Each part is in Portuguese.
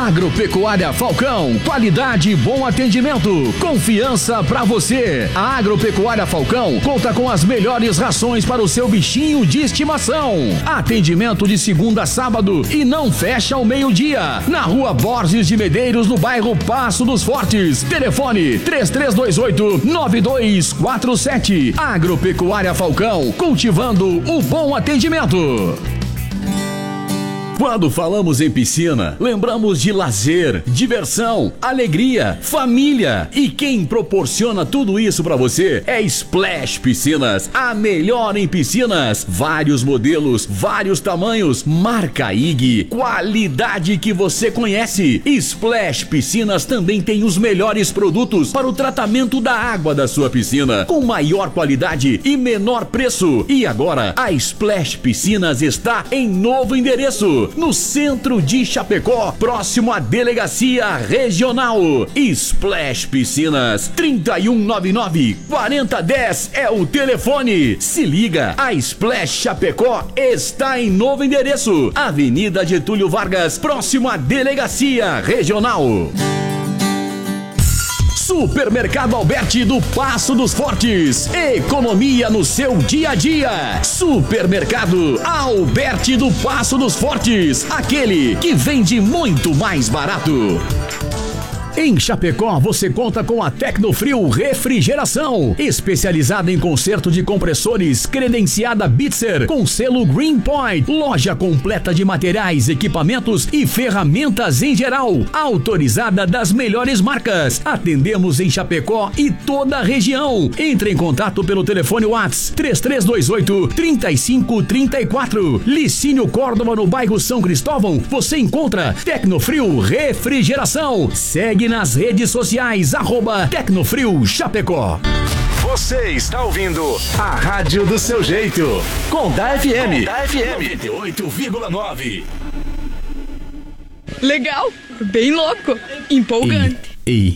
Agropecuária Falcão, qualidade e bom atendimento, confiança pra você. A Agropecuária Falcão conta com as melhores rações para o seu bichinho de estimação. Atendimento de segunda a sábado e não fecha ao meio-dia. Na Rua Borges de Medeiros, no bairro Passo dos Fortes. Telefone 3328-9247. Agropecuária Falcão, cultivando o bom atendimento. Quando falamos em piscina, lembramos de lazer, diversão, alegria, família. E quem proporciona tudo isso pra você é Splash Piscinas, a melhor em piscinas. Vários modelos, vários tamanhos, marca IG, qualidade que você conhece. Splash Piscinas também tem os melhores produtos para o tratamento da água da sua piscina, com maior qualidade e menor preço. E agora, a Splash Piscinas está em novo endereço, no centro de Chapecó, próximo à Delegacia Regional. Splash Piscinas, 3199-4010 é o telefone. Se liga, a Splash Chapecó está em novo endereço, Avenida Getúlio Vargas, próximo à Delegacia Regional. Supermercado Alberti do Passo dos Fortes. Economia no seu dia a dia. Supermercado Alberti do Passo dos Fortes. Aquele que vende muito mais barato. Em Chapecó, você conta com a Tecnofrio Refrigeração, especializada em conserto de compressores, credenciada Bitzer, com selo Green Point. Loja completa de materiais, equipamentos e ferramentas em geral, autorizada das melhores marcas. Atendemos em Chapecó e toda a região. Entre em contato pelo telefone WhatsApp 3328-3534. Licínio Córdoba, no bairro São Cristóvão, você encontra Tecnofrio Refrigeração. Segue nas redes sociais, @Tecnofrio Chapecó. Você está ouvindo a rádio do seu jeito, Condá FM 98,9. Legal, bem louco, empolgante. Ei.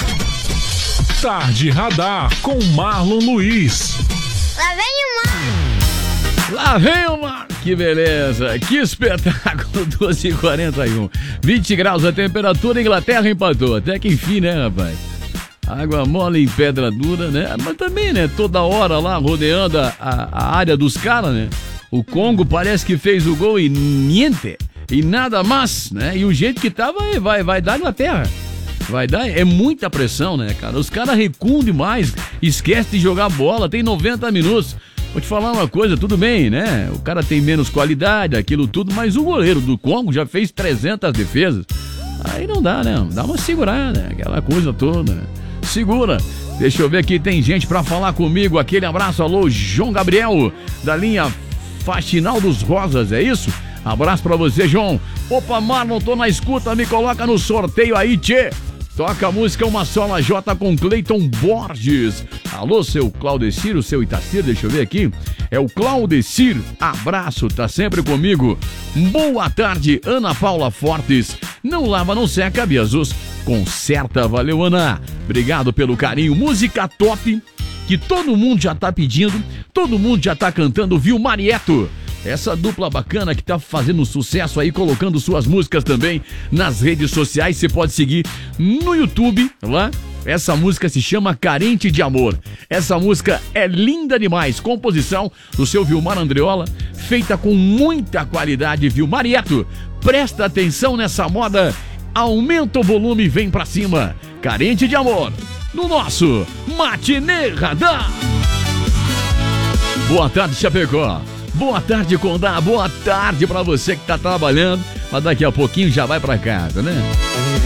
Tarde Radar com Marlon Luiz. Lá vem o mar. Lá vem o mar. Que beleza, que espetáculo. 12h41, 20 graus a temperatura. A Inglaterra empatou, até que enfim, né, rapaz? Água mole em pedra dura, né? Mas também, né, toda hora lá rodeando a área dos caras, né? O Congo parece que fez o gol e niente, e nada mais, né? E o jeito que tá vai dar Inglaterra. Vai dar, é muita pressão, né, cara? Os caras recuam demais, esquece de jogar bola, tem 90 minutos. Vou te falar uma coisa, tudo bem, né? O cara tem menos qualidade, aquilo tudo, mas o goleiro do Congo já fez 300 defesas. Aí não dá, né? Dá uma segurada, aquela coisa toda. Segura. Deixa eu ver aqui, tem gente pra falar comigo. Aquele abraço, alô, João Gabriel, da linha Faxinal dos Rosas, é isso? Abraço pra você, João. Opa, Marlon, tô na escuta, me coloca no sorteio aí, tchê. Toca a música Uma Sola J com Cleiton Borges. Alô, seu Claudecir, o seu Itacir, deixa eu ver aqui. É o Claudecir, abraço, tá sempre comigo. Boa tarde, Ana Paula Fortes. Não lava, não seca, Biazus. Conserta, valeu, Ana. Obrigado pelo carinho. Música top, que todo mundo já tá pedindo, todo mundo já tá cantando, viu, Marieto? Essa dupla bacana que tá fazendo sucesso aí, colocando suas músicas também nas redes sociais. Você pode seguir no YouTube, lá. Essa música se chama Carente de Amor. Essa música é linda demais. Composição do seu Vilmar Andreola, feita com muita qualidade, viu? Marieto, presta atenção nessa moda. Aumenta o volume e vem pra cima. Carente de Amor, no nosso Matinê Radar. Boa tarde, Chapecó. Boa tarde, Condá. Boa tarde pra você que tá trabalhando, mas daqui a pouquinho já vai pra casa, né?